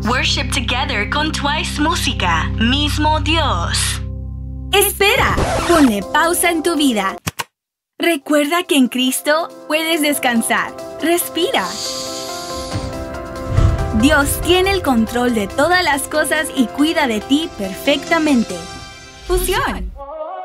Worship together con Twice Música, mismo Dios. Espera, ponle pausa en tu vida. Recuerda que en Cristo puedes descansar. Respira. Dios tiene el control de todas las cosas y cuida de ti perfectamente. Fusión.